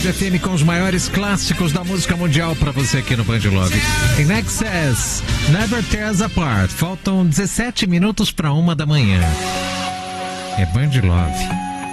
FM com os maiores clássicos da música mundial pra você aqui no Band Love. In Excess, Never Tear Us Apart. Faltam 17 minutos para 1 da manhã. É Band Love.